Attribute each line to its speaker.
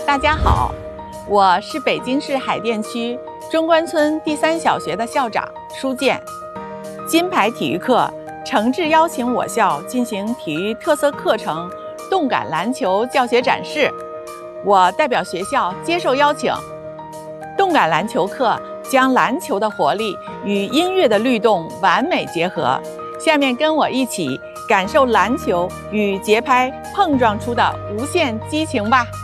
Speaker 1: 大家好，我是北京市海淀区中关村第3小学的校长舒建。金牌体育课诚挚邀请我校进行体育特色课程动感篮球教学展示，我代表学校接受邀请。动感篮球课将篮球的活力与音乐的律动完美结合，下面跟我一起感受篮球与节拍碰撞出的无限激情吧。